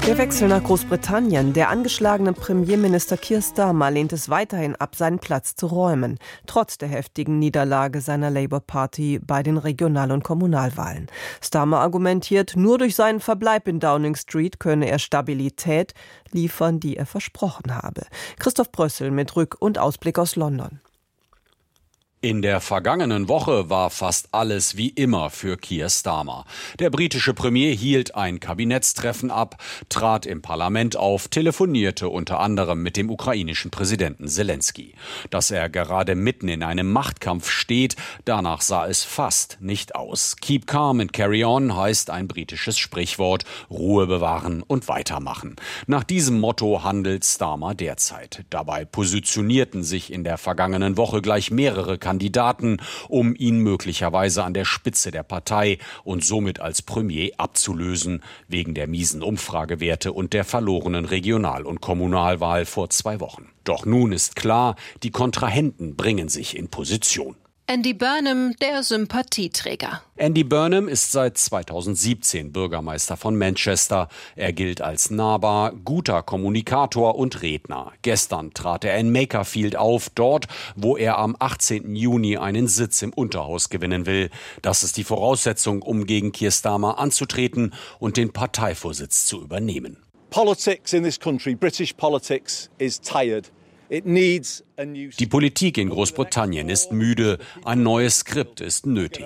Der Wechsel nach Großbritannien. Der angeschlagene Premierminister Keir Starmer lehnt es weiterhin ab, seinen Platz zu räumen, trotz der heftigen Niederlage seiner Labour Party bei den Regional- und Kommunalwahlen. Starmer argumentiert, nur durch seinen Verbleib in Downing Street könne er Stabilität liefern, die er versprochen habe. Christoph Brössel mit Rück- und Ausblick aus London. In der vergangenen Woche war fast alles wie immer für Keir Starmer. Der britische Premier hielt ein Kabinettstreffen ab, trat im Parlament auf, telefonierte unter anderem mit dem ukrainischen Präsidenten Zelensky. Dass er gerade mitten in einem Machtkampf steht, danach sah es fast nicht aus. Keep calm and carry on heißt ein britisches Sprichwort, Ruhe bewahren und weitermachen. Nach diesem Motto handelt Starmer derzeit. Dabei positionierten sich in der vergangenen Woche gleich mehrere Kandidaten, um ihn möglicherweise an der Spitze der Partei und somit als Premier abzulösen, wegen der miesen Umfragewerte und der verlorenen Regional- und Kommunalwahl vor 2 Wochen. Doch nun ist klar, die Kontrahenten bringen sich in Position. Andy Burnham, der Sympathieträger. Andy Burnham ist seit 2017 Bürgermeister von Manchester. Er gilt als nahbar, guter Kommunikator und Redner. Gestern trat er in Makerfield auf, dort, wo er am 18. Juni einen Sitz im Unterhaus gewinnen will. Das ist die Voraussetzung, um gegen Keir Starmer anzutreten und den Parteivorsitz zu übernehmen. Politics in this country, British politics, is tired. Die Politik in Großbritannien ist müde, ein neues Skript ist nötig.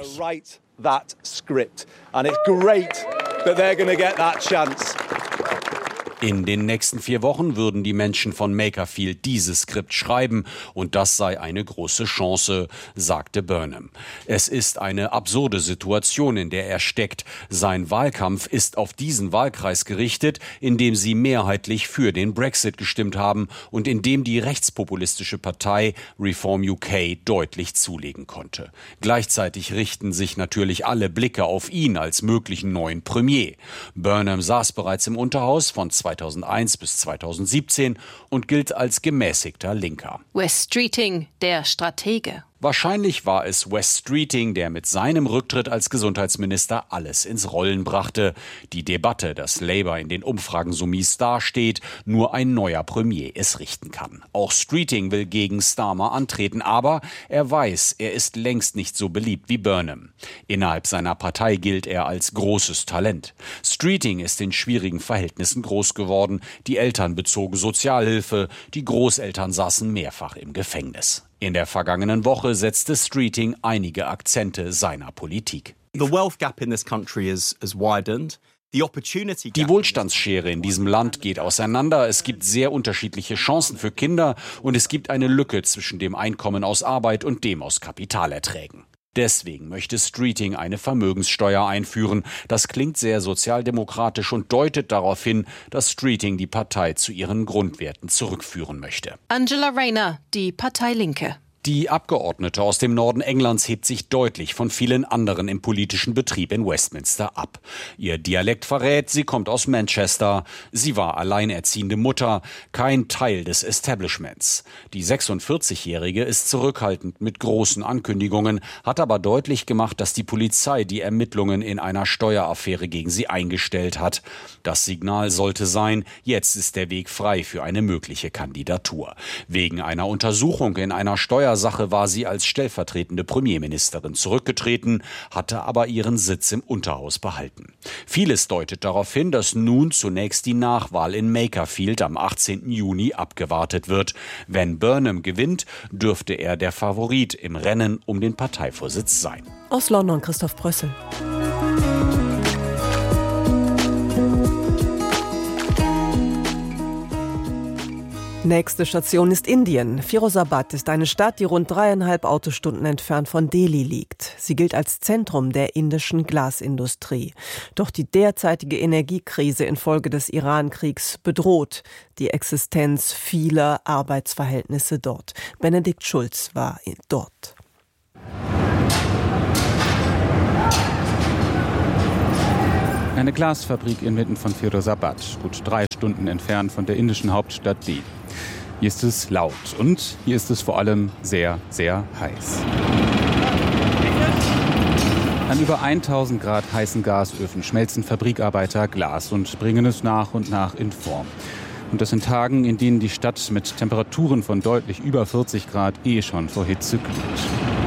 In den nächsten 4 Wochen würden die Menschen von Makerfield dieses Skript schreiben und das sei eine große Chance, sagte Burnham. Es ist eine absurde Situation, in der er steckt. Sein Wahlkampf ist auf diesen Wahlkreis gerichtet, in dem sie mehrheitlich für den Brexit gestimmt haben und in dem die rechtspopulistische Partei Reform UK deutlich zulegen konnte. Gleichzeitig richten sich natürlich alle Blicke auf ihn als möglichen neuen Premier. Burnham saß bereits im Unterhaus von 2001 bis 2017 und gilt als gemäßigter Linker. Wes Streeting, der Stratege. Wahrscheinlich war es Wes Streeting, der mit seinem Rücktritt als Gesundheitsminister alles ins Rollen brachte. Die Debatte, dass Labour in den Umfragen so mies dasteht, nur ein neuer Premier es richten kann. Auch Streeting will gegen Starmer antreten, aber er weiß, er ist längst nicht so beliebt wie Burnham. Innerhalb seiner Partei gilt er als großes Talent. Streeting ist in schwierigen Verhältnissen groß geworden. Die Eltern bezogen Sozialhilfe, die Großeltern saßen mehrfach im Gefängnis. In der vergangenen Woche setzte Streeting einige Akzente seiner Politik. The wealth gap in this country is widened. Die Wohlstandsschere in diesem Land geht auseinander. Es gibt sehr unterschiedliche Chancen für Kinder und es gibt eine Lücke zwischen dem Einkommen aus Arbeit und dem aus Kapitalerträgen. Deswegen möchte Streeting eine Vermögenssteuer einführen. Das klingt sehr sozialdemokratisch und deutet darauf hin, dass Streeting die Partei zu ihren Grundwerten zurückführen möchte. Angela Rayner, die Partei Linke. Die Abgeordnete aus dem Norden Englands hebt sich deutlich von vielen anderen im politischen Betrieb in Westminster ab. Ihr Dialekt verrät, sie kommt aus Manchester. Sie war alleinerziehende Mutter, kein Teil des Establishments. Die 46-Jährige ist zurückhaltend mit großen Ankündigungen, hat aber deutlich gemacht, dass die Polizei die Ermittlungen in einer Steueraffäre gegen sie eingestellt hat. Das Signal sollte sein, jetzt ist der Weg frei für eine mögliche Kandidatur. Wegen einer Untersuchung in einer Steuersache war sie als stellvertretende Premierministerin zurückgetreten, hatte aber ihren Sitz im Unterhaus behalten. Vieles deutet darauf hin, dass nun zunächst die Nachwahl in Makerfield am 18. Juni abgewartet wird. Wenn Burnham gewinnt, dürfte er der Favorit im Rennen um den Parteivorsitz sein. Aus London, Christoph Brössel. Nächste Station ist Indien. Firozabad ist eine Stadt, die rund 3,5 Autostunden entfernt von Delhi liegt. Sie gilt als Zentrum der indischen Glasindustrie. Doch die derzeitige Energiekrise infolge des Iran-Kriegs bedroht die Existenz vieler Arbeitsverhältnisse dort. Benedikt Schulz war dort. Eine Glasfabrik inmitten von Firozabad, gut 3 Stunden entfernt von der indischen Hauptstadt Delhi. Hier ist es laut und hier ist es vor allem sehr, sehr heiß. An über 1000 Grad heißen Gasöfen schmelzen Fabrikarbeiter Glas und bringen es nach und nach in Form. Und das in Tagen, in denen die Stadt mit Temperaturen von deutlich über 40 Grad schon vor Hitze glüht.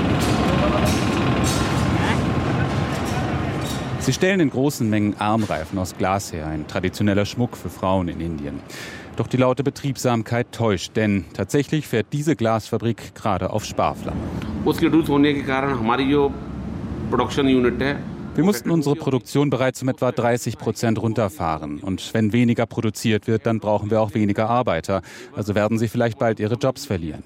Sie stellen in großen Mengen Armreifen aus Glas her, ein traditioneller Schmuck für Frauen in Indien. Doch die laute Betriebsamkeit täuscht, denn tatsächlich fährt diese Glasfabrik gerade auf Sparflamme. Wir mussten unsere Produktion bereits um etwa 30% runterfahren. Und wenn weniger produziert wird, dann brauchen wir auch weniger Arbeiter. Also werden sie vielleicht bald ihre Jobs verlieren.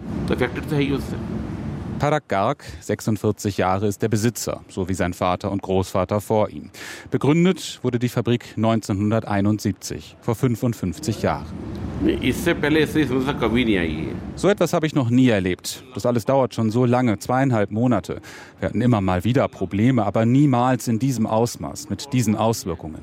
Parag Garg, 46 Jahre, ist der Besitzer, so wie sein Vater und Großvater vor ihm. Begründet wurde die Fabrik 1971, vor 55 Jahren. So etwas habe ich noch nie erlebt. Das alles dauert schon so lange, 2,5 Monate. Wir hatten immer mal wieder Probleme, aber niemals in diesem Ausmaß, mit diesen Auswirkungen.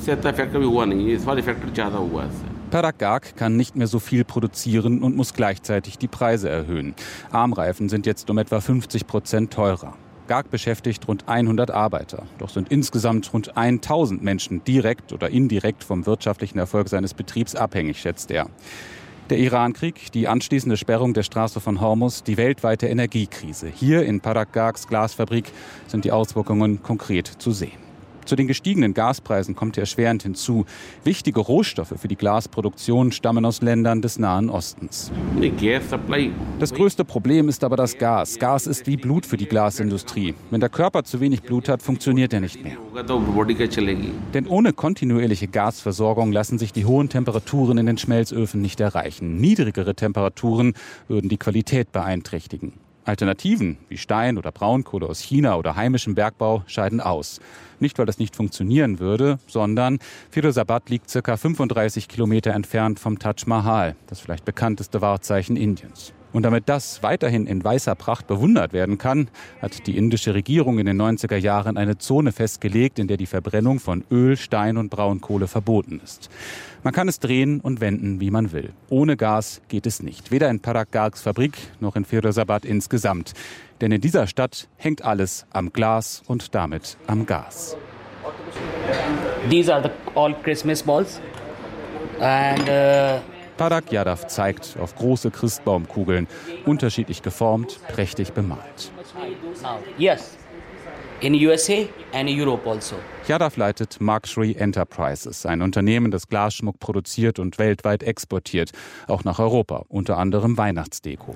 Parag Garg kann nicht mehr so viel produzieren und muss gleichzeitig die Preise erhöhen. Armreifen sind jetzt um etwa 50% teurer. Garg beschäftigt rund 100 Arbeiter. Doch sind insgesamt rund 1000 Menschen direkt oder indirekt vom wirtschaftlichen Erfolg seines Betriebs abhängig, schätzt er. Der Irankrieg, die anschließende Sperrung der Straße von Hormuz, die weltweite Energiekrise. Hier in Parag Gargs Glasfabrik sind die Auswirkungen konkret zu sehen. Zu den gestiegenen Gaspreisen kommt erschwerend hinzu, wichtige Rohstoffe für die Glasproduktion stammen aus Ländern des Nahen Ostens. Das größte Problem ist aber das Gas. Gas ist wie Blut für die Glasindustrie. Wenn der Körper zu wenig Blut hat, funktioniert er nicht mehr. Denn ohne kontinuierliche Gasversorgung lassen sich die hohen Temperaturen in den Schmelzöfen nicht erreichen. Niedrigere Temperaturen würden die Qualität beeinträchtigen. Alternativen wie Stein oder Braunkohle aus China oder heimischem Bergbau scheiden aus. Nicht, weil das nicht funktionieren würde, sondern Firozabad liegt ca. 35 Kilometer entfernt vom Taj Mahal, das vielleicht bekannteste Wahrzeichen Indiens. Und damit das weiterhin in weißer Pracht bewundert werden kann, hat die indische Regierung in den 90er Jahren eine Zone festgelegt, in der die Verbrennung von Öl, Stein und Braunkohle verboten ist. Man kann es drehen und wenden, wie man will. Ohne Gas geht es nicht. Weder in Parag Gargs Fabrik noch in Firozabad insgesamt. Denn in dieser Stadt hängt alles am Glas und damit am Gas. These are all Christmas balls. And Parag Yadav zeigt auf große Christbaumkugeln, unterschiedlich geformt, prächtig bemalt. Yes, in USA and Europe also. Yadav leitet Markshri Enterprises, ein Unternehmen, das Glasschmuck produziert und weltweit exportiert, auch nach Europa, unter anderem Weihnachtsdeko.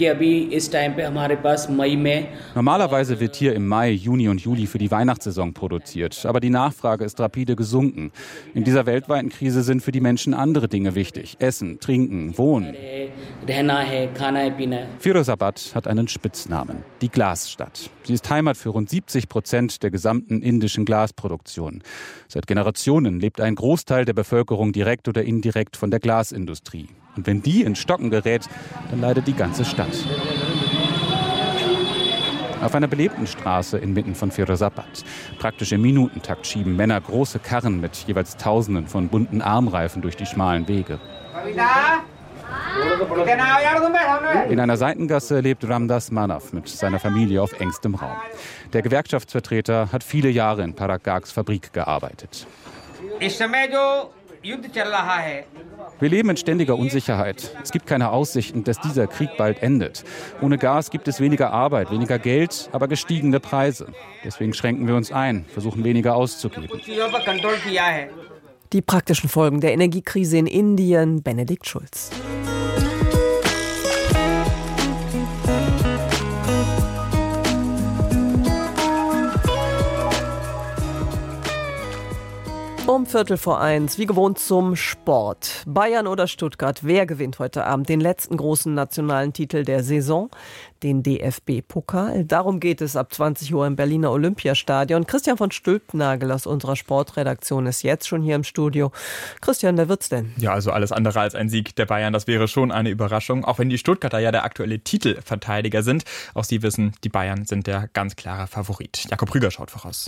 Normalerweise wird hier im Mai, Juni und Juli für die Weihnachtssaison produziert, aber die Nachfrage ist rapide gesunken. In dieser weltweiten Krise sind für die Menschen andere Dinge wichtig: Essen, Trinken, Wohnen. Firozabad hat einen Spitznamen: die Glasstadt. Sie ist Heimat für rund 70% der gesamten indischen Glasproduktion. Seit Generationen lebt ein Großteil der Bevölkerung direkt oder indirekt von der Glasindustrie. Und wenn die ins Stocken gerät, dann leidet die ganze Stadt. Auf einer belebten Straße inmitten von Firozabad. Praktisch im Minutentakt schieben Männer große Karren mit jeweils Tausenden von bunten Armreifen durch die schmalen Wege. In einer Seitengasse lebt Ramdas Manav mit seiner Familie auf engstem Raum. Der Gewerkschaftsvertreter hat viele Jahre in Parag Gargs Fabrik gearbeitet. Wir leben in ständiger Unsicherheit. Es gibt keine Aussichten, dass dieser Krieg bald endet. Ohne Gas gibt es weniger Arbeit, weniger Geld, aber gestiegene Preise. Deswegen schränken wir uns ein, versuchen weniger auszugeben. Die praktischen Folgen der Energiekrise in Indien, Benedikt Schulz. Um 1:15, wie gewohnt zum Sport. Bayern oder Stuttgart, wer gewinnt heute Abend den letzten großen nationalen Titel der Saison? Den DFB-Pokal. Darum geht es ab 20 Uhr im Berliner Olympiastadion. Christian von Stülpnagel aus unserer Sportredaktion ist jetzt schon hier im Studio. Christian, wer wird's denn? Ja, also alles andere als ein Sieg der Bayern, das wäre schon eine Überraschung. Auch wenn die Stuttgarter ja der aktuelle Titelverteidiger sind. Auch sie wissen, die Bayern sind der ganz klare Favorit. Jakob Rüger schaut voraus.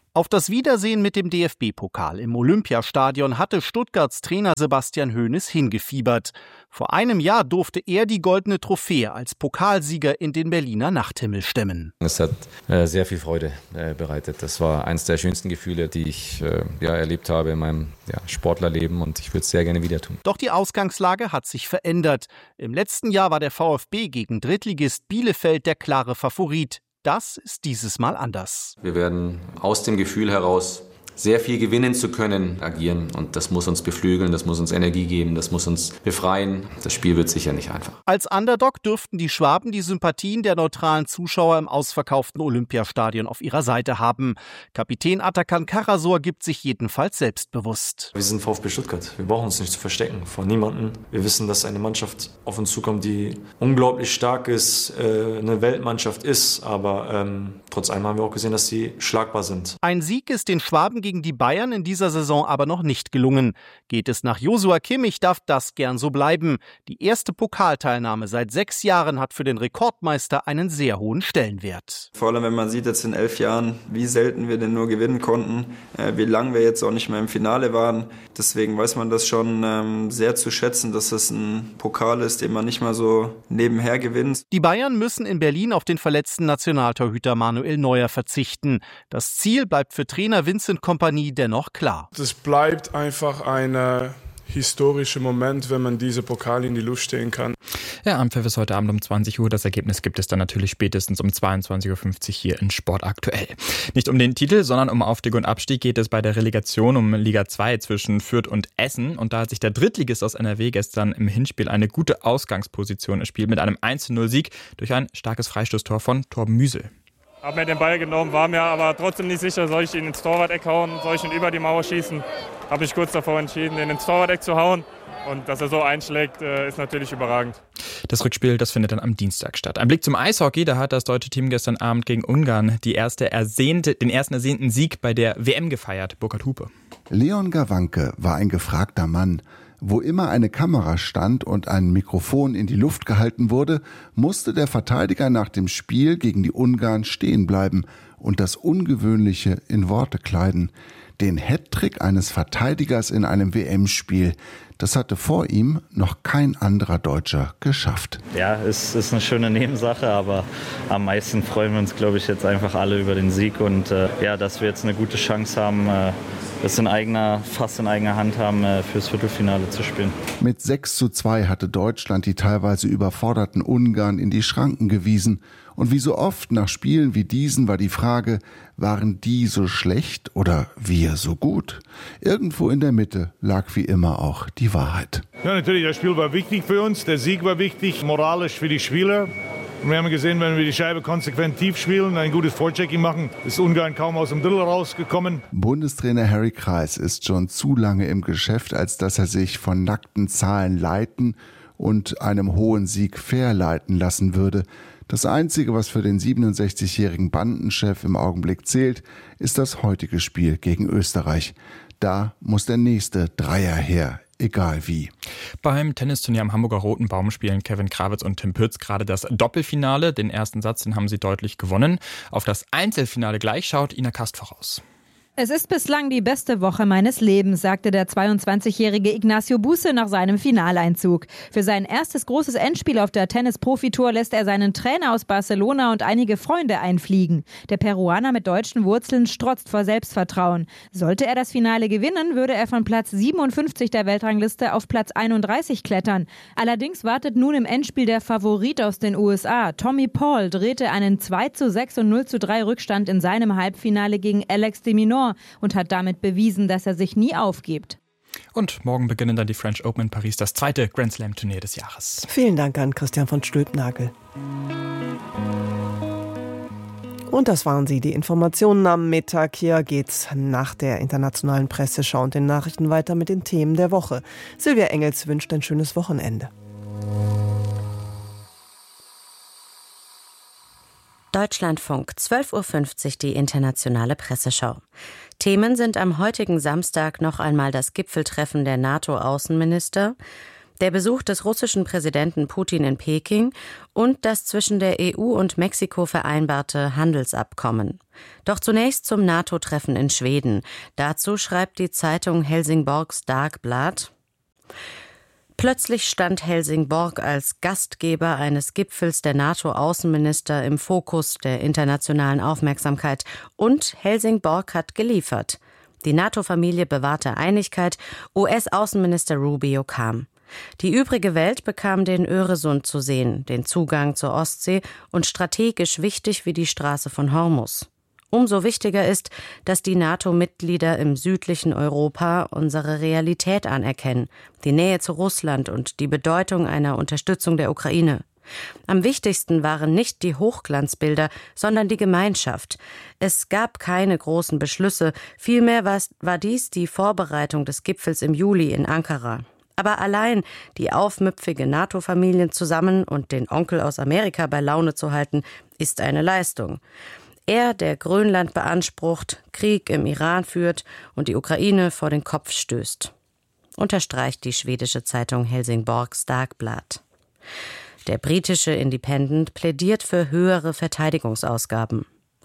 Auf das Wiedersehen mit dem DFB-Pokal im Olympiastadion hatte Stuttgarts Trainer Sebastian Hoeneß hingefiebert. Vor einem Jahr durfte er die goldene Trophäe als Pokalsieger in den Berliner Nachthimmel stemmen. Es hat sehr viel Freude bereitet. Das war eines der schönsten Gefühle, die ich erlebt habe in meinem Sportlerleben, und ich würde es sehr gerne wieder tun. Doch die Ausgangslage hat sich verändert. Im letzten Jahr war der VfB gegen Drittligist Bielefeld der klare Favorit. Das ist dieses Mal anders. Wir werden aus dem Gefühl heraus, sehr viel gewinnen zu können, agieren. Und das muss uns beflügeln, das muss uns Energie geben, das muss uns befreien. Das Spiel wird sicher nicht einfach. Als Underdog dürften die Schwaben die Sympathien der neutralen Zuschauer im ausverkauften Olympiastadion auf ihrer Seite haben. Kapitän Atakan Karasor gibt sich jedenfalls selbstbewusst. Wir sind VfB Stuttgart. Wir brauchen uns nicht zu verstecken vor niemandem. Wir wissen, dass eine Mannschaft auf uns zukommt, die unglaublich stark ist, eine Weltmannschaft ist. Aber trotz allem haben wir auch gesehen, dass sie schlagbar sind. Ein Sieg ist den Schwaben gegen die Bayern in dieser Saison aber noch nicht gelungen. Geht es nach Joshua Kimmich, darf das gern so bleiben. Die erste Pokalteilnahme seit 6 Jahren hat für den Rekordmeister einen sehr hohen Stellenwert. Vor allem, wenn man sieht jetzt in 11 Jahren, wie selten wir denn nur gewinnen konnten, wie lange wir jetzt auch nicht mehr im Finale waren. Deswegen weiß man das schon sehr zu schätzen, dass es ein Pokal ist, den man nicht mal so nebenher gewinnt. Die Bayern müssen in Berlin auf den verletzten Nationaltorhüter Manuel Neuer verzichten. Das Ziel bleibt für Trainer Vincent Kompany dennoch klar. Es bleibt einfach ein historischer Moment, wenn man diese Pokal in die Luft stehen kann. Ja, Anpfiff ist heute Abend um 20 Uhr. Das Ergebnis gibt es dann natürlich spätestens um 22.50 Uhr hier in Sport aktuell. Nicht um den Titel, sondern um Aufstieg und Abstieg geht es bei der Relegation um Liga 2 zwischen Fürth und Essen. Und da hat sich der Drittligist aus NRW gestern im Hinspiel eine gute Ausgangsposition erspielt mit einem 1:0-Sieg durch ein starkes Freistoßtor von Torben Müsel. Hab mir den Ball genommen, war mir aber trotzdem nicht sicher, soll ich ihn ins Torwart-Eck hauen, soll ich ihn über die Mauer schießen. Habe ich kurz davor entschieden, ihn ins Torwart-Eck zu hauen. Und dass er so einschlägt, ist natürlich überragend. Das Rückspiel, das findet dann am Dienstag statt. Ein Blick zum Eishockey, da hat das deutsche Team gestern Abend gegen Ungarn den ersten ersehnten Sieg bei der WM gefeiert. Burkhard Hupe. Leon Gawanke war ein gefragter Mann. Wo immer eine Kamera stand und ein Mikrofon in die Luft gehalten wurde, musste der Verteidiger nach dem Spiel gegen die Ungarn stehen bleiben und das Ungewöhnliche in Worte kleiden. Den Hattrick eines Verteidigers in einem WM-Spiel, das hatte vor ihm noch kein anderer Deutscher geschafft. Ja, es ist eine schöne Nebensache, aber am meisten freuen wir uns, glaube ich, jetzt einfach alle über den Sieg und dass wir jetzt eine gute Chance haben, es fast in eigener Hand haben, fürs Viertelfinale zu spielen. Mit 6:2 hatte Deutschland die teilweise überforderten Ungarn in die Schranken gewiesen. Und wie so oft nach Spielen wie diesen war die Frage, waren die so schlecht oder wir so gut? Irgendwo in der Mitte lag wie immer auch die Wahrheit. Ja, natürlich, das Spiel war wichtig für uns, der Sieg war wichtig, moralisch für die Spieler. Und wir haben gesehen, wenn wir die Scheibe konsequent tief spielen, ein gutes Vorchecking machen, ist Ungarn kaum aus dem Drittel rausgekommen. Bundestrainer Harry Kreis ist schon zu lange im Geschäft, als dass er sich von nackten Zahlen leiten und einem hohen Sieg verleiten lassen würde. Das Einzige, was für den 67-jährigen Bandenchef im Augenblick zählt, ist das heutige Spiel gegen Österreich. Da muss der nächste Dreier her, egal wie. Beim Tennisturnier am Hamburger Roten Baum spielen Kevin Krawitz und Tim Pütz gerade das Doppelfinale. Den ersten Satz, den haben sie deutlich gewonnen. Auf das Einzelfinale gleich schaut Ina Kast voraus. Es ist bislang die beste Woche meines Lebens, sagte der 22-jährige Ignacio Buse nach seinem Finaleinzug. Für sein erstes großes Endspiel auf der Tennis-Profitour lässt er seinen Trainer aus Barcelona und einige Freunde einfliegen. Der Peruaner mit deutschen Wurzeln strotzt vor Selbstvertrauen. Sollte er das Finale gewinnen, würde er von Platz 57 der Weltrangliste auf Platz 31 klettern. Allerdings wartet nun im Endspiel der Favorit aus den USA. Tommy Paul drehte einen 2:6 und 0:3 Rückstand in seinem Halbfinale gegen Alex de Minaur und hat damit bewiesen, dass er sich nie aufgibt. Und morgen beginnen dann die French Open in Paris, das zweite Grand Slam Turnier des Jahres. Vielen Dank an Christian von Stülpnagel. Und das waren sie, die Informationen am Mittag. Hier geht's nach der internationalen Presseschau und den Nachrichten weiter mit den Themen der Woche. Silvia Engels wünscht ein schönes Wochenende. Deutschlandfunk, 12:50 Uhr die internationale Presseschau. Themen sind am heutigen Samstag noch einmal das Gipfeltreffen der NATO-Außenminister, Der Besuch des russischen Präsidenten Putin in Peking und das zwischen der EU und Mexiko vereinbarte Handelsabkommen. Doch zunächst zum NATO-Treffen in Schweden. Dazu schreibt die Zeitung Helsingborgs Dagblad: Plötzlich stand Helsingborg als Gastgeber eines Gipfels der NATO-Außenminister im Fokus der internationalen Aufmerksamkeit. Und Helsingborg hat geliefert. Die NATO-Familie bewahrte Einigkeit, US-Außenminister Rubio kam. Die übrige Welt bekam den Öresund zu sehen, den Zugang zur Ostsee und strategisch wichtig wie die Straße von Hormuz. Umso wichtiger ist, dass die NATO-Mitglieder im südlichen Europa unsere Realität anerkennen, die Nähe zu Russland und die Bedeutung einer Unterstützung der Ukraine. Am wichtigsten waren nicht die Hochglanzbilder, sondern die Gemeinschaft. Es gab keine großen Beschlüsse, vielmehr war dies die Vorbereitung des Gipfels im Juli in Ankara. Aber allein die aufmüpfige NATO-Familien zusammen und den Onkel aus Amerika bei Laune zu halten, ist eine Leistung. Er, der Grönland beansprucht, Krieg im Iran führt und die Ukraine vor den Kopf stößt, unterstreicht die schwedische Zeitung Helsingborgs Dagblad. Der britische Independent plädiert für höhere Verteidigungsausgaben.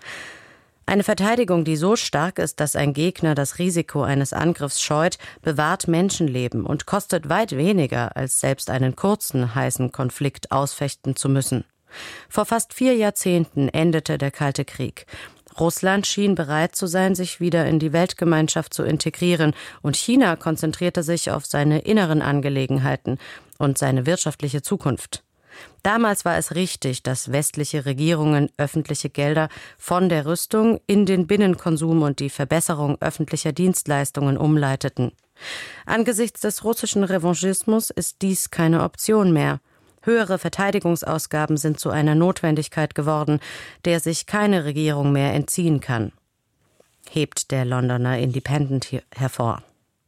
Eine Verteidigung, die so stark ist, dass ein Gegner das Risiko eines Angriffs scheut, bewahrt Menschenleben und kostet weit weniger, als selbst einen kurzen, heißen Konflikt ausfechten zu müssen. Vor fast 4 Jahrzehnten endete der Kalte Krieg. Russland schien bereit zu sein, sich wieder in die Weltgemeinschaft zu integrieren, und China konzentrierte sich auf seine inneren Angelegenheiten und seine wirtschaftliche Zukunft. Damals war es richtig, dass westliche Regierungen öffentliche Gelder von der Rüstung in den Binnenkonsum und die Verbesserung öffentlicher Dienstleistungen umleiteten. Angesichts des russischen Revanchismus ist dies keine Option mehr. Höhere Verteidigungsausgaben sind zu einer Notwendigkeit geworden, der sich keine Regierung mehr entziehen kann, hebt der Londoner Independent hervor.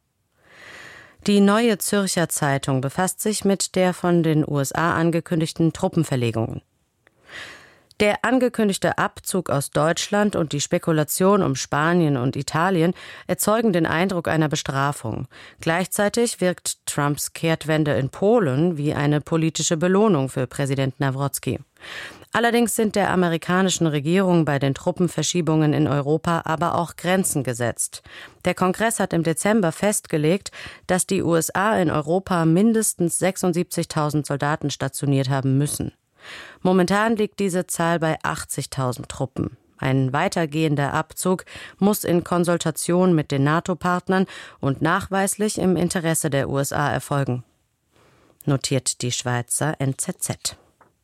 Die Neue Zürcher Zeitung befasst sich mit der von den USA angekündigten Truppenverlegungen. Der angekündigte Abzug aus Deutschland und die Spekulation um Spanien und Italien erzeugen den Eindruck einer Bestrafung. Gleichzeitig wirkt Trumps Kehrtwende in Polen wie eine politische Belohnung für Präsident Nawrocki. Allerdings sind der amerikanischen Regierung bei den Truppenverschiebungen in Europa aber auch Grenzen gesetzt. Der Kongress hat im Dezember festgelegt, dass die USA in Europa mindestens 76.000 Soldaten stationiert haben müssen. Momentan liegt diese Zahl bei 80.000 Truppen. Ein weitergehender Abzug muss in Konsultation mit den NATO-Partnern und nachweislich im Interesse der USA erfolgen, notiert die Schweizer NZZ.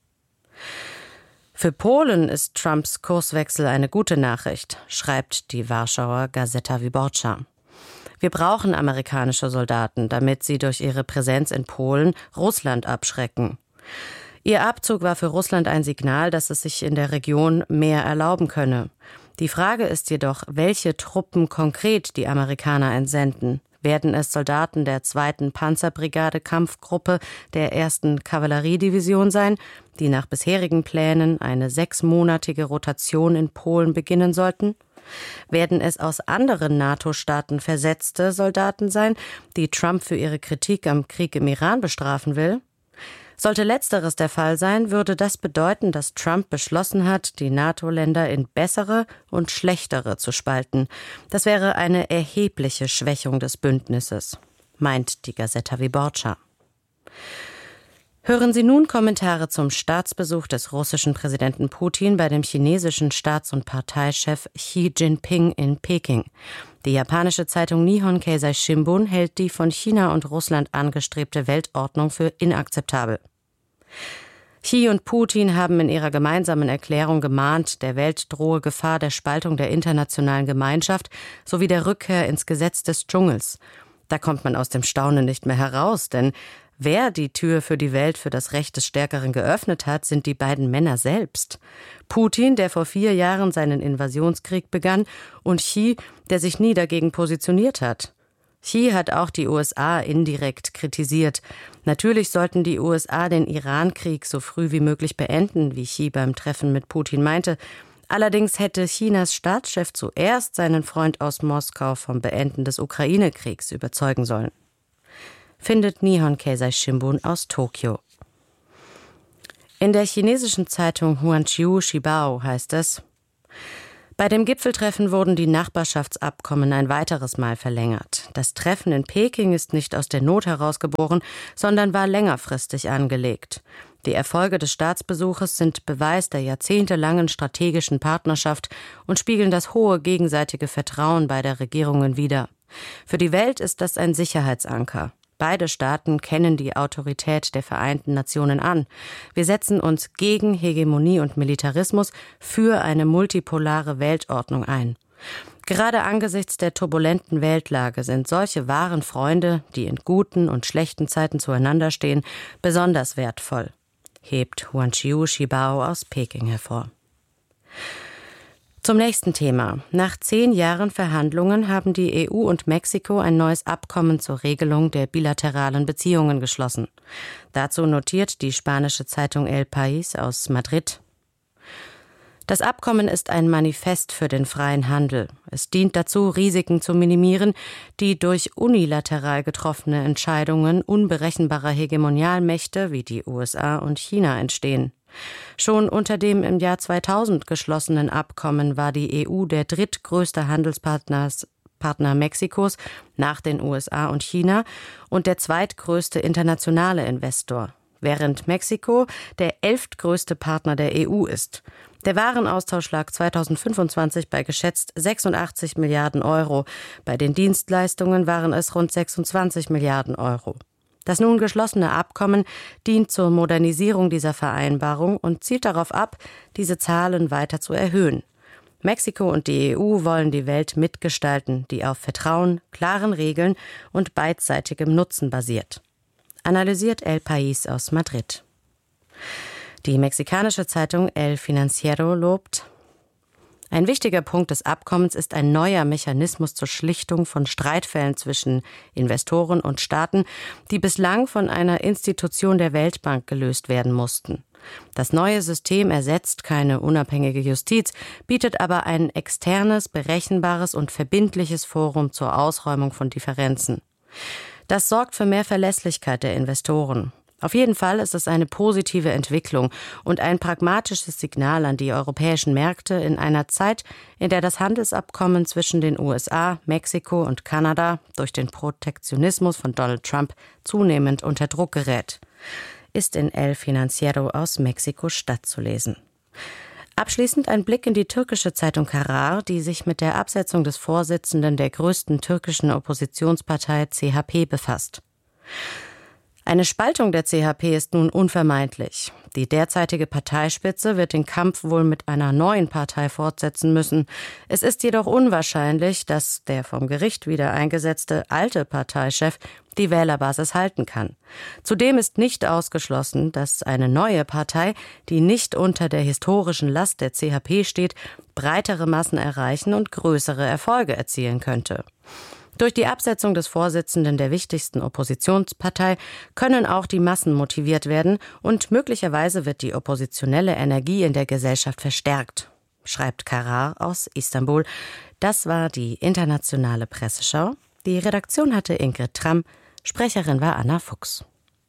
Für Polen ist Trumps Kurswechsel eine gute Nachricht, schreibt die Warschauer Gazeta Wyborcza. Wir brauchen amerikanische Soldaten, damit sie durch ihre Präsenz in Polen Russland abschrecken. Ihr Abzug war für Russland ein Signal, dass es sich in der Region mehr erlauben könne. Die Frage ist jedoch, welche Truppen konkret die Amerikaner entsenden. Werden es Soldaten der 2. Panzerbrigade-Kampfgruppe der 1. Kavalleriedivision sein, die nach bisherigen Plänen eine 6-monatige Rotation in Polen beginnen sollten? Werden es aus anderen NATO-Staaten versetzte Soldaten sein, die Trump für ihre Kritik am Krieg im Iran bestrafen will? Sollte Letzteres der Fall sein, würde das bedeuten, dass Trump beschlossen hat, die NATO-Länder in bessere und schlechtere zu spalten. Das wäre eine erhebliche Schwächung des Bündnisses, meint die Gazeta Wyborcza. Hören Sie nun Kommentare zum Staatsbesuch des russischen Präsidenten Putin bei dem chinesischen Staats- und Parteichef Xi Jinping in Peking. Die japanische Zeitung Nihon Keizai Shimbun hält die von China und Russland angestrebte Weltordnung für inakzeptabel. Xi und Putin haben in ihrer gemeinsamen Erklärung gemahnt, der Welt drohe Gefahr der Spaltung der internationalen Gemeinschaft sowie der Rückkehr ins Gesetz des Dschungels. Da kommt man aus dem Staunen nicht mehr heraus, denn wer die Tür für die Welt für das Recht des Stärkeren geöffnet hat, sind die beiden Männer selbst. Putin, der vor 4 Jahren seinen Invasionskrieg begann, und Xi, der sich nie dagegen positioniert hat. Xi hat auch die USA indirekt kritisiert. Natürlich sollten die USA den Iran-Krieg so früh wie möglich beenden, wie Xi beim Treffen mit Putin meinte. Allerdings hätte Chinas Staatschef zuerst seinen Freund aus Moskau vom Beenden des Ukraine-Kriegs überzeugen sollen. findet Nihon Keizai Shimbun aus Tokio. In der chinesischen Zeitung Huanqiu Shibao heißt es: Bei dem Gipfeltreffen wurden die Nachbarschaftsabkommen ein weiteres Mal verlängert. Das Treffen in Peking ist nicht aus der Not herausgeboren, sondern war längerfristig angelegt. Die Erfolge des Staatsbesuches sind Beweis der jahrzehntelangen strategischen Partnerschaft und spiegeln das hohe gegenseitige Vertrauen beider Regierungen wider. Für die Welt ist das ein Sicherheitsanker. Beide Staaten kennen die Autorität der Vereinten Nationen an. Wir setzen uns gegen Hegemonie und Militarismus für eine multipolare Weltordnung ein. Gerade angesichts der turbulenten Weltlage sind solche wahren Freunde, die in guten und schlechten Zeiten zueinander stehen, besonders wertvoll, hebt Huanqiu Shibao aus Peking hervor. Zum nächsten Thema. Nach 10 Jahren Verhandlungen haben die EU und Mexiko ein neues Abkommen zur Regelung der bilateralen Beziehungen geschlossen. Dazu notiert die spanische Zeitung El País aus Madrid: Das Abkommen ist ein Manifest für den freien Handel. Es dient dazu, Risiken zu minimieren, die durch unilateral getroffene Entscheidungen unberechenbarer Hegemonialmächte wie die USA und China entstehen. Schon unter dem im Jahr 2000 geschlossenen Abkommen war die EU der drittgrößte Handelspartner Mexikos nach den USA und China und der zweitgrößte internationale Investor, während Mexiko der 11. größte Partner der EU ist. Der Warenaustausch lag 2025 bei geschätzt 86 Milliarden Euro. Bei den Dienstleistungen waren es rund 26 Milliarden Euro. Das nun geschlossene Abkommen dient zur Modernisierung dieser Vereinbarung und zielt darauf ab, diese Zahlen weiter zu erhöhen. Mexiko und die EU wollen die Welt mitgestalten, die auf Vertrauen, klaren Regeln und beidseitigem Nutzen basiert. Analysiert El País aus Madrid. Die mexikanische Zeitung El Financiero lobt: Ein wichtiger Punkt des Abkommens ist ein neuer Mechanismus zur Schlichtung von Streitfällen zwischen Investoren und Staaten, die bislang von einer Institution der Weltbank gelöst werden mussten. Das neue System ersetzt keine unabhängige Justiz, bietet aber ein externes, berechenbares und verbindliches Forum zur Ausräumung von Differenzen. Das sorgt für mehr Verlässlichkeit der Investoren. Auf jeden Fall ist es eine positive Entwicklung und ein pragmatisches Signal an die europäischen Märkte in einer Zeit, in der das Handelsabkommen zwischen den USA, Mexiko und Kanada durch den Protektionismus von Donald Trump zunehmend unter Druck gerät. Ist in El Financiero aus Mexiko-Stadt zu lesen. Abschließend ein Blick in die türkische Zeitung Karar, die sich mit der Absetzung des Vorsitzenden der größten türkischen Oppositionspartei CHP befasst. Eine Spaltung der CHP ist nun unvermeidlich. Die derzeitige Parteispitze wird den Kampf wohl mit einer neuen Partei fortsetzen müssen. Es ist jedoch unwahrscheinlich, dass der vom Gericht wieder eingesetzte alte Parteichef die Wählerbasis halten kann. Zudem ist nicht ausgeschlossen, dass eine neue Partei, die nicht unter der historischen Last der CHP steht, breitere Massen erreichen und größere Erfolge erzielen könnte. Durch die Absetzung des Vorsitzenden der wichtigsten Oppositionspartei können auch die Massen motiviert werden und möglicherweise wird die oppositionelle Energie in der Gesellschaft verstärkt, schreibt Karar aus Istanbul. Das war die internationale Presseschau. Die Redaktion hatte Ingrid Tramm, Sprecherin war Anna Fuchs.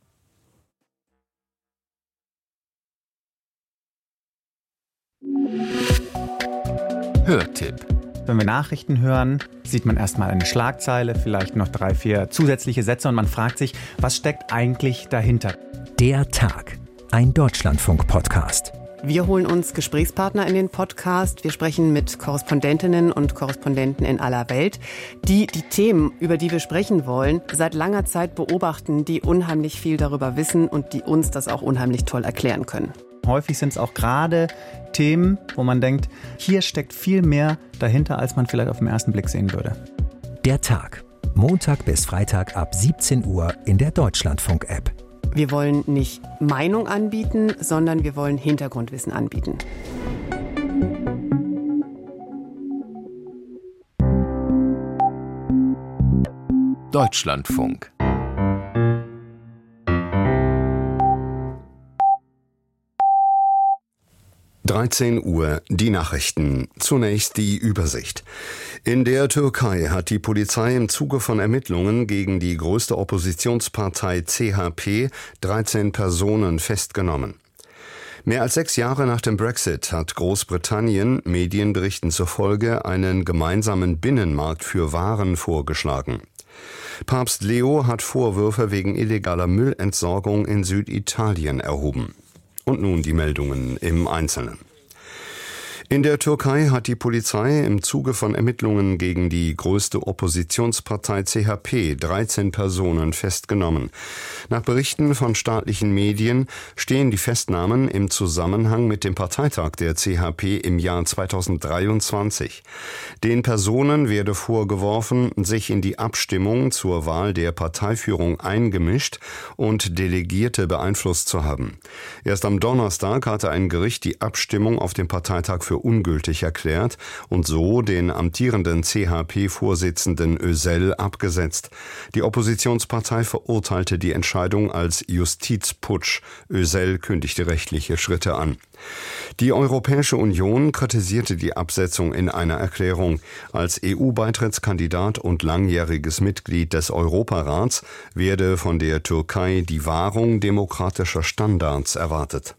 Hörtipp. Wenn wir Nachrichten hören, sieht man erstmal eine Schlagzeile, vielleicht noch 3, 4 zusätzliche Sätze und man fragt sich, was steckt eigentlich dahinter? Der Tag, ein Deutschlandfunk-Podcast. Wir holen uns Gesprächspartner in den Podcast. Wir sprechen mit Korrespondentinnen und Korrespondenten in aller Welt, die die Themen, über die wir sprechen wollen, seit langer Zeit beobachten, die unheimlich viel darüber wissen und die uns das auch unheimlich toll erklären können. Häufig sind es auch gerade Themen, wo man denkt, hier steckt viel mehr dahinter, als man vielleicht auf den ersten Blick sehen würde. Der Tag, Montag bis Freitag ab 17 Uhr in der Deutschlandfunk-App. Wir wollen nicht Meinung anbieten, sondern wir wollen Hintergrundwissen anbieten. Deutschlandfunk. 13 Uhr die Nachrichten. Zunächst die Übersicht. In der Türkei hat die Polizei im Zuge von Ermittlungen gegen die größte Oppositionspartei CHP 13 Personen festgenommen. Mehr als 6 Jahre nach dem Brexit hat Großbritannien, Medienberichten zufolge, einen gemeinsamen Binnenmarkt für Waren vorgeschlagen. Papst Leo hat Vorwürfe wegen illegaler Müllentsorgung in Süditalien erhoben. Und nun die Meldungen im Einzelnen. In der Türkei hat die Polizei im Zuge von Ermittlungen gegen die größte Oppositionspartei CHP 13 Personen festgenommen. Nach Berichten von staatlichen Medien stehen die Festnahmen im Zusammenhang mit dem Parteitag der CHP im Jahr 2023. Den Personen werde vorgeworfen, sich in die Abstimmung zur Wahl der Parteiführung eingemischt und Delegierte beeinflusst zu haben. Erst am Donnerstag hatte ein Gericht die Abstimmung auf dem Parteitag für ungültig erklärt und so den amtierenden CHP-Vorsitzenden Özel abgesetzt. Die Oppositionspartei verurteilte die Entscheidung als Justizputsch. Özel kündigte rechtliche Schritte an. Die Europäische Union kritisierte die Absetzung in einer Erklärung. Als EU-Beitrittskandidat und langjähriges Mitglied des Europarats werde von der Türkei die Wahrung demokratischer Standards erwartet.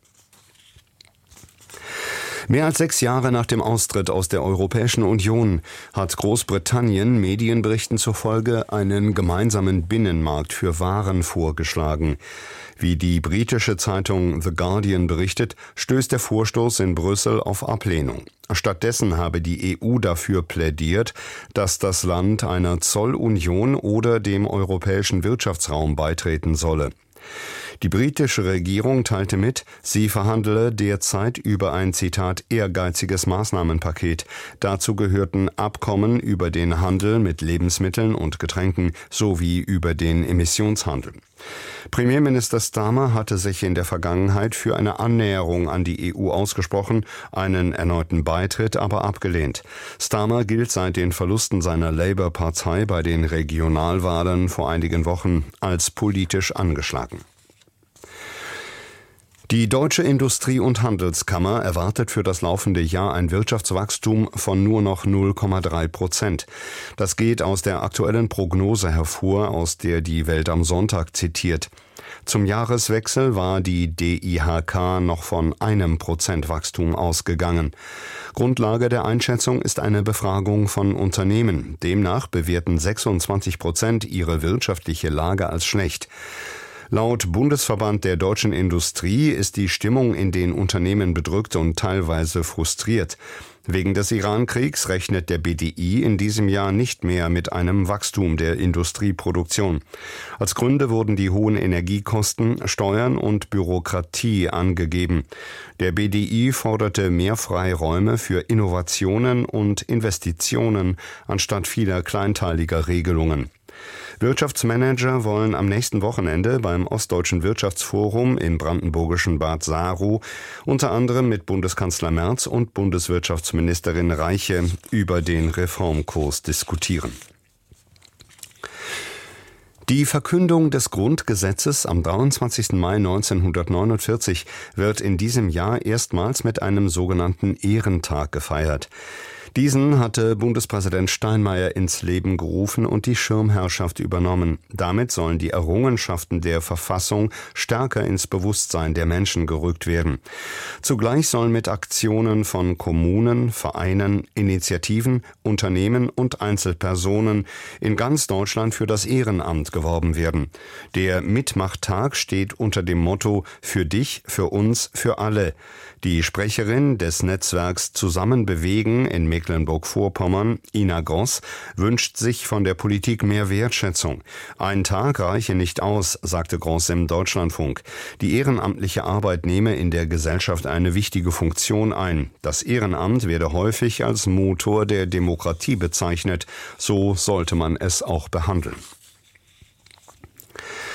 Mehr als 6 Jahre nach dem Austritt aus der Europäischen Union hat Großbritannien Medienberichten zufolge einen gemeinsamen Binnenmarkt für Waren vorgeschlagen. Wie die britische Zeitung The Guardian berichtet, stößt der Vorstoß in Brüssel auf Ablehnung. Stattdessen habe die EU dafür plädiert, dass das Land einer Zollunion oder dem europäischen Wirtschaftsraum beitreten solle. Die britische Regierung teilte mit, sie verhandele derzeit über ein, Zitat, ehrgeiziges Maßnahmenpaket. Dazu gehörten Abkommen über den Handel mit Lebensmitteln und Getränken sowie über den Emissionshandel. Premierminister Starmer hatte sich in der Vergangenheit für eine Annäherung an die EU ausgesprochen, einen erneuten Beitritt aber abgelehnt. Starmer gilt seit den Verlusten seiner Labour-Partei bei den Regionalwahlen vor einigen Wochen als politisch angeschlagen. Die Deutsche Industrie- und Handelskammer erwartet für das laufende Jahr ein Wirtschaftswachstum von nur noch 0,3%. Das geht aus der aktuellen Prognose hervor, aus der die Welt am Sonntag zitiert. Zum Jahreswechsel war die DIHK noch von 1% Wachstum ausgegangen. Grundlage der Einschätzung ist eine Befragung von Unternehmen. Demnach bewerten 26% ihre wirtschaftliche Lage als schlecht. Laut Bundesverband der deutschen Industrie ist die Stimmung in den Unternehmen bedrückt und teilweise frustriert. Wegen des Iran-Kriegs rechnet der BDI in diesem Jahr nicht mehr mit einem Wachstum der Industrieproduktion. Als Gründe wurden die hohen Energiekosten, Steuern und Bürokratie angegeben. Der BDI forderte mehr Freiräume für Innovationen und Investitionen anstatt vieler kleinteiliger Regelungen. Wirtschaftsmanager wollen am nächsten Wochenende beim Ostdeutschen Wirtschaftsforum im brandenburgischen Bad Saro unter anderem mit Bundeskanzler Merz und Bundeswirtschaftsministerin Reiche über den Reformkurs diskutieren. Die Verkündung des Grundgesetzes am 23. Mai 1949 wird in diesem Jahr erstmals mit einem sogenannten Ehrentag gefeiert. Diesen hatte Bundespräsident Steinmeier ins Leben gerufen und die Schirmherrschaft übernommen. Damit sollen die Errungenschaften der Verfassung stärker ins Bewusstsein der Menschen gerückt werden. Zugleich soll mit Aktionen von Kommunen, Vereinen, Initiativen, Unternehmen und Einzelpersonen in ganz Deutschland für das Ehrenamt geworben werden. Der Mitmachttag steht unter dem Motto „Für dich, für uns, für alle“. Die Sprecherin des Netzwerks Zusammenbewegen in Mecklenburg-Vorpommern, Ina Gross, wünscht sich von der Politik mehr Wertschätzung. Ein Tag reiche nicht aus, sagte Gross im Deutschlandfunk. Die ehrenamtliche Arbeit nehme in der Gesellschaft eine wichtige Funktion ein. Das Ehrenamt werde häufig als Motor der Demokratie bezeichnet. So sollte man es auch behandeln.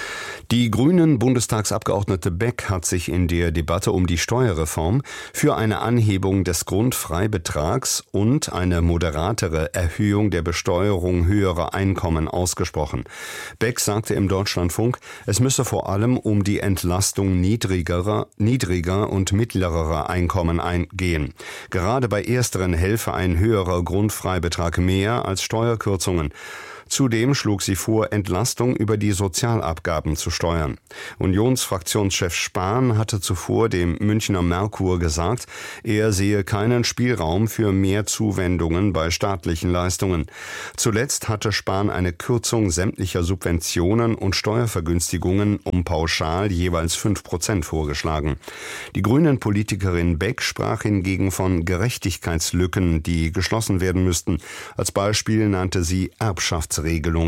Die Grünen-Bundestagsabgeordnete Beck hat sich in der Debatte um die Steuerreform für eine Anhebung des Grundfreibetrags und eine moderatere Erhöhung der Besteuerung höherer Einkommen ausgesprochen. Beck sagte im Deutschlandfunk, es müsse vor allem um die Entlastung niedriger und mittlerer Einkommen gehen. Gerade bei ersteren helfe ein höherer Grundfreibetrag mehr als Steuerkürzungen. Zudem schlug sie vor, Entlastung über die Sozialabgaben zu steuern. Unionsfraktionschef Spahn hatte zuvor dem Münchner Merkur gesagt, er sehe keinen Spielraum für mehr Zuwendungen bei staatlichen Leistungen. Zuletzt hatte Spahn eine Kürzung sämtlicher Subventionen und Steuervergünstigungen um pauschal jeweils 5% vorgeschlagen. Die Grünen-Politikerin Beck sprach hingegen von Gerechtigkeitslücken, die geschlossen werden müssten. Als Beispiel nannte sie Erbschaftsregelungen.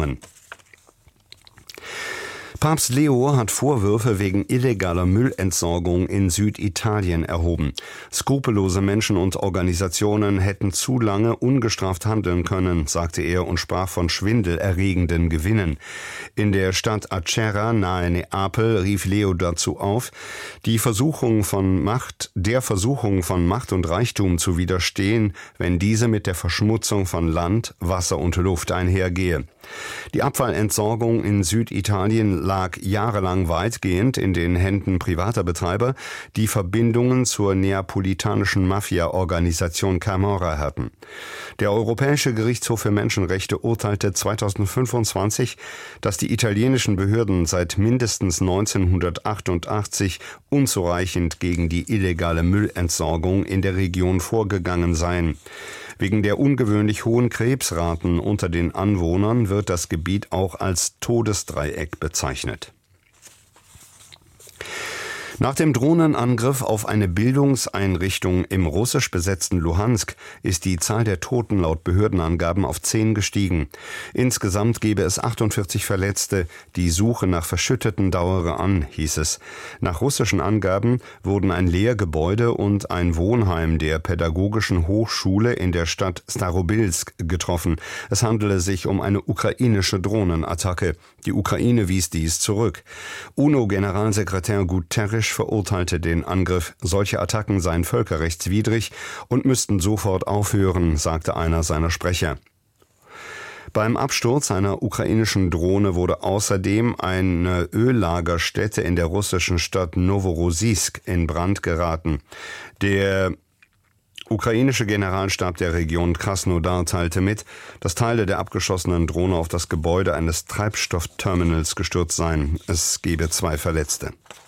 Papst Leo hat Vorwürfe wegen illegaler Müllentsorgung in Süditalien erhoben. Skrupellose Menschen und Organisationen hätten zu lange ungestraft handeln können, sagte er und sprach von schwindelerregenden Gewinnen. In der Stadt Acerra nahe Neapel rief Leo dazu auf, der Versuchung von Macht und Reichtum zu widerstehen, wenn diese mit der Verschmutzung von Land, Wasser und Luft einhergehe. Die Abfallentsorgung in Süditalien lag jahrelang weitgehend in den Händen privater Betreiber, die Verbindungen zur neapolitanischen Mafia-Organisation Camorra hatten. Der Europäische Gerichtshof für Menschenrechte urteilte 2025, dass die italienischen Behörden seit mindestens 1988 unzureichend gegen die illegale Müllentsorgung in der Region vorgegangen seien. Wegen der ungewöhnlich hohen Krebsraten unter den Anwohnern wird das Gebiet auch als Todesdreieck bezeichnet. Nach dem Drohnenangriff auf eine Bildungseinrichtung im russisch besetzten Luhansk ist die Zahl der Toten laut Behördenangaben auf 10 gestiegen. Insgesamt gebe es 48 Verletzte. Die Suche nach Verschütteten dauere an, hieß es. Nach russischen Angaben wurden ein Lehrgebäude und ein Wohnheim der Pädagogischen Hochschule in der Stadt Starobilsk getroffen. Es handele sich um eine ukrainische Drohnenattacke. Die Ukraine wies dies zurück. UNO-Generalsekretär Guterres verurteilte den Angriff. Solche Attacken seien völkerrechtswidrig und müssten sofort aufhören, sagte einer seiner Sprecher. Beim Absturz einer ukrainischen Drohne wurde außerdem eine Öllagerstätte in der russischen Stadt Novorossiysk in Brand geraten. Der ukrainische Generalstab der Region Krasnodar teilte mit, dass Teile der abgeschossenen Drohne auf das Gebäude eines Treibstoffterminals gestürzt seien. Es gebe 2 Verletzte.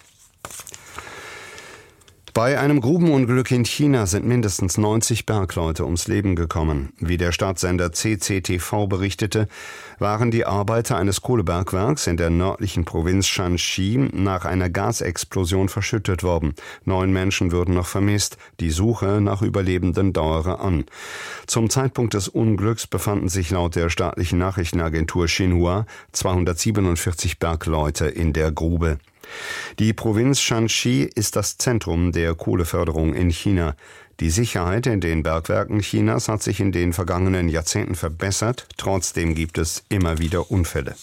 Bei einem Grubenunglück in China sind mindestens 90 Bergleute ums Leben gekommen. Wie der Staatssender CCTV berichtete, waren die Arbeiter eines Kohlebergwerks in der nördlichen Provinz Shanxi nach einer Gasexplosion verschüttet worden. 9 Menschen würden noch vermisst. Die Suche nach Überlebenden dauere an. Zum Zeitpunkt des Unglücks befanden sich laut der staatlichen Nachrichtenagentur Xinhua 247 Bergleute in der Grube. Die Provinz Shanxi ist das Zentrum der Kohleförderung in China. Die Sicherheit in den Bergwerken Chinas hat sich in den vergangenen Jahrzehnten verbessert. Trotzdem gibt es immer wieder Unfälle.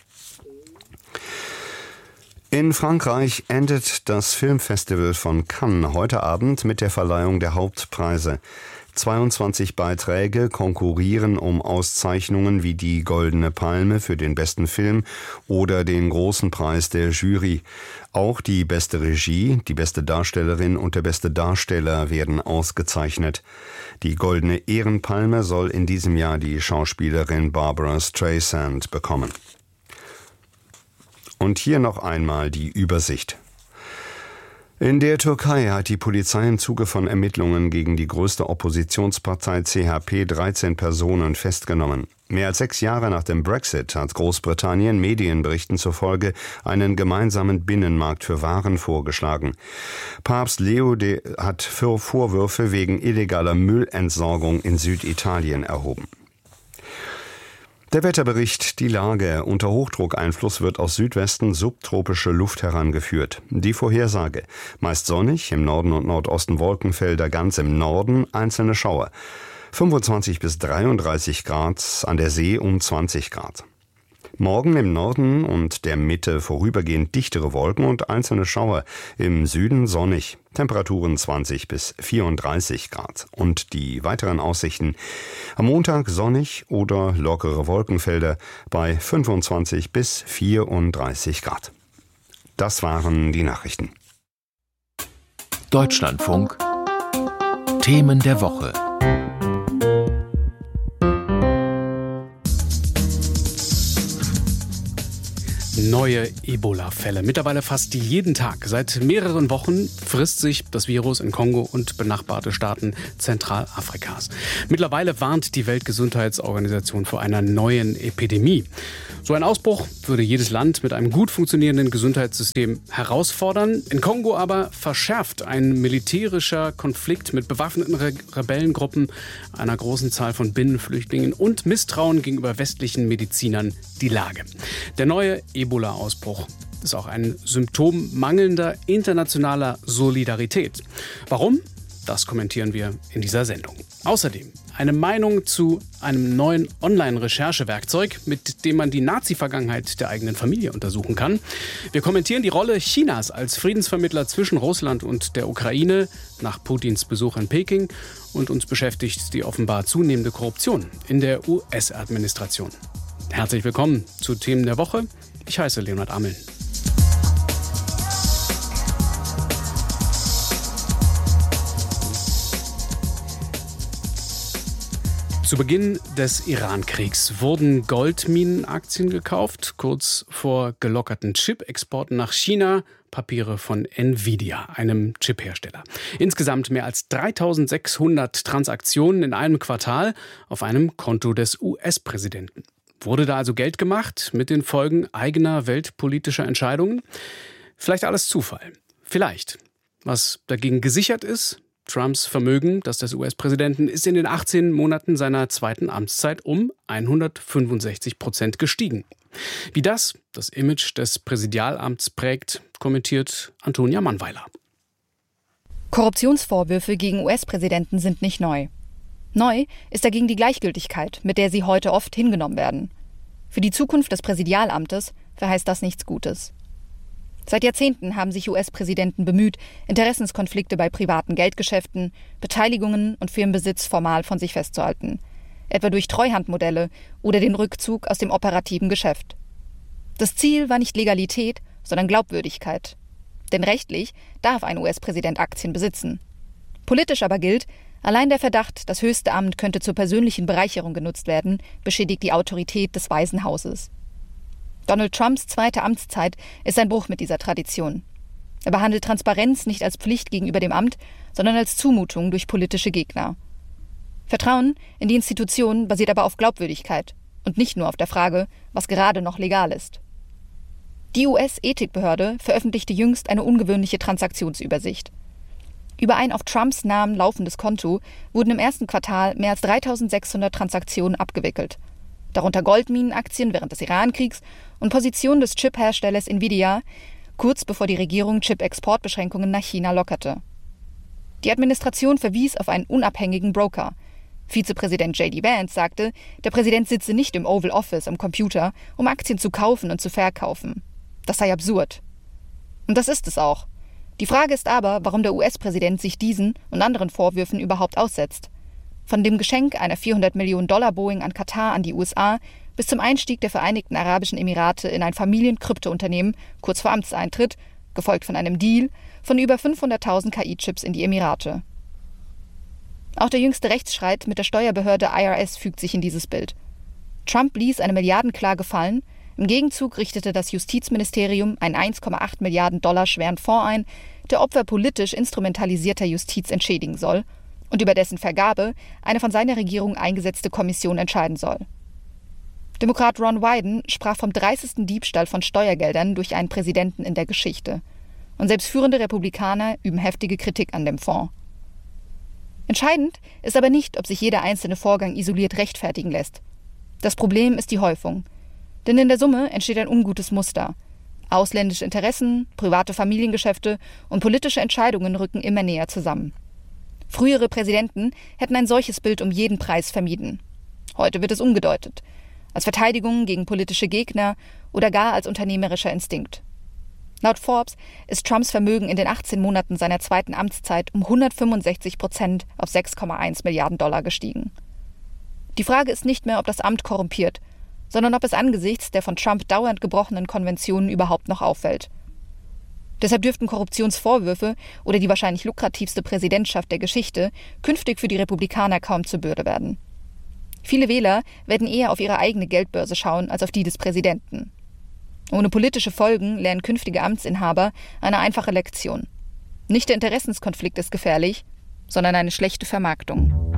In Frankreich endet das Filmfestival von Cannes heute Abend mit der Verleihung der Hauptpreise. 22 Beiträge konkurrieren um Auszeichnungen wie die Goldene Palme für den besten Film oder den großen Preis der Jury. Auch die beste Regie, die beste Darstellerin und der beste Darsteller werden ausgezeichnet. Die Goldene Ehrenpalme soll in diesem Jahr die Schauspielerin Barbara Streisand bekommen. Und hier noch einmal die Übersicht. In der Türkei hat die Polizei im Zuge von Ermittlungen gegen die größte Oppositionspartei CHP 13 Personen festgenommen. Mehr als 6 Jahre nach dem Brexit hat Großbritannien Medienberichten zufolge einen gemeinsamen Binnenmarkt für Waren vorgeschlagen. Papst Leo hat Vorwürfe wegen illegaler Müllentsorgung in Süditalien erhoben. Der Wetterbericht, die Lage. Unter Hochdruckeinfluss wird aus Südwesten subtropische Luft herangeführt. Die Vorhersage. Meist sonnig, im Norden und Nordosten Wolkenfelder, ganz im Norden einzelne Schauer. 25 bis 33 Grad, an der See um 20 Grad. Morgen im Norden und der Mitte vorübergehend dichtere Wolken und einzelne Schauer. Im Süden sonnig. Temperaturen 20 bis 34 Grad. Und die weiteren Aussichten: am Montag sonnig oder lockere Wolkenfelder bei 25 bis 34 Grad. Das waren die Nachrichten. Deutschlandfunk. Themen der Woche. Neue Ebola-Fälle. Mittlerweile fast jeden Tag. Seit mehreren Wochen frisst sich das Virus in Kongo und benachbarte Staaten Zentralafrikas. Mittlerweile warnt die Weltgesundheitsorganisation vor einer neuen Epidemie. So ein Ausbruch würde jedes Land mit einem gut funktionierenden Gesundheitssystem herausfordern. In Kongo aber verschärft ein militärischer Konflikt mit bewaffneten Rebellengruppen, einer großen Zahl von Binnenflüchtlingen und Misstrauen gegenüber westlichen Medizinern die Lage. Der neue Ebola-Ausbruch ist auch ein Symptom mangelnder internationaler Solidarität. Warum? Das kommentieren wir in dieser Sendung. Außerdem eine Meinung zu einem neuen Online-Recherchewerkzeug, mit dem man die Nazi-Vergangenheit der eigenen Familie untersuchen kann. Wir kommentieren die Rolle Chinas als Friedensvermittler zwischen Russland und der Ukraine nach Putins Besuch in Peking. Und uns beschäftigt die offenbar zunehmende Korruption in der US-Administration. Herzlich willkommen zu Themen der Woche. Ich heiße Leonhard Ammeln. Zu Beginn des Iran-Kriegs wurden Goldminenaktien gekauft, kurz vor gelockerten Chip-Exporten nach China, Papiere von Nvidia, einem Chip-Hersteller. Insgesamt mehr als 3.600 Transaktionen in einem Quartal auf einem Konto des US-Präsidenten. Wurde da also Geld gemacht mit den Folgen eigener weltpolitischer Entscheidungen? Vielleicht alles Zufall. Vielleicht. Was dagegen gesichert ist: Trumps Vermögen, das des US-Präsidenten, ist in den 18 Monaten seiner zweiten Amtszeit um 165% gestiegen. Wie das Image des Präsidialamts prägt, kommentiert Antonia Mannweiler. Korruptionsvorwürfe gegen US-Präsidenten sind nicht neu. Neu ist dagegen die Gleichgültigkeit, mit der sie heute oft hingenommen werden. Für die Zukunft des Präsidialamtes verheißt das nichts Gutes. Seit Jahrzehnten haben sich US-Präsidenten bemüht, Interessenskonflikte bei privaten Geldgeschäften, Beteiligungen und Firmenbesitz formal von sich festzuhalten, etwa durch Treuhandmodelle oder den Rückzug aus dem operativen Geschäft. Das Ziel war nicht Legalität, sondern Glaubwürdigkeit. Denn rechtlich darf ein US-Präsident Aktien besitzen. Politisch aber gilt, allein der Verdacht, das höchste Amt könnte zur persönlichen Bereicherung genutzt werden, beschädigt die Autorität des Weißen Hauses. Donald Trumps zweite Amtszeit ist ein Bruch mit dieser Tradition. Er behandelt Transparenz nicht als Pflicht gegenüber dem Amt, sondern als Zumutung durch politische Gegner. Vertrauen in die Institutionen basiert aber auf Glaubwürdigkeit und nicht nur auf der Frage, was gerade noch legal ist. Die US-Ethikbehörde veröffentlichte jüngst eine ungewöhnliche Transaktionsübersicht. Über ein auf Trumps Namen laufendes Konto wurden im ersten Quartal mehr als 3.600 Transaktionen abgewickelt. Darunter Goldminenaktien während des Iran-Kriegs und Positionen des Chip-Herstellers Nvidia, kurz bevor die Regierung Chip-Exportbeschränkungen nach China lockerte. Die Administration verwies auf einen unabhängigen Broker. Vizepräsident J.D. Vance sagte, der Präsident sitze nicht im Oval Office am Computer, um Aktien zu kaufen und zu verkaufen. Das sei absurd. Und das ist es auch. Die Frage ist aber, warum der US-Präsident sich diesen und anderen Vorwürfen überhaupt aussetzt. Von dem Geschenk einer $400 Millionen Boeing an Katar an die USA bis zum Einstieg der Vereinigten Arabischen Emirate in ein Familienkryptounternehmen kurz vor Amtseintritt, gefolgt von einem Deal von über 500.000 KI-Chips in die Emirate. Auch der jüngste Rechtsstreit mit der Steuerbehörde IRS fügt sich in dieses Bild. Trump ließ eine Milliardenklage fallen, im Gegenzug richtete das Justizministerium einen $1,8 Milliarden schweren Fonds ein, der Opfer politisch instrumentalisierter Justiz entschädigen soll und über dessen Vergabe eine von seiner Regierung eingesetzte Kommission entscheiden soll. Demokrat Ron Wyden sprach vom dreistesten Diebstahl von Steuergeldern durch einen Präsidenten in der Geschichte. Und selbst führende Republikaner üben heftige Kritik an dem Fonds. Entscheidend ist aber nicht, ob sich jeder einzelne Vorgang isoliert rechtfertigen lässt. Das Problem ist die Häufung. Denn in der Summe entsteht ein ungutes Muster. Ausländische Interessen, private Familiengeschäfte und politische Entscheidungen rücken immer näher zusammen. Frühere Präsidenten hätten ein solches Bild um jeden Preis vermieden. Heute wird es umgedeutet. Als Verteidigung gegen politische Gegner oder gar als unternehmerischer Instinkt. Laut Forbes ist Trumps Vermögen in den 18 Monaten seiner zweiten Amtszeit um 165% auf 6,1 Milliarden Dollar gestiegen. Die Frage ist nicht mehr, ob das Amt korrumpiert, sondern ob es angesichts der von Trump dauernd gebrochenen Konventionen überhaupt noch auffällt. Deshalb dürften Korruptionsvorwürfe oder die wahrscheinlich lukrativste Präsidentschaft der Geschichte künftig für die Republikaner kaum zur Bürde werden. Viele Wähler werden eher auf ihre eigene Geldbörse schauen als auf die des Präsidenten. Ohne politische Folgen lernen künftige Amtsinhaber eine einfache Lektion. Nicht der Interessenskonflikt ist gefährlich, sondern eine schlechte Vermarktung.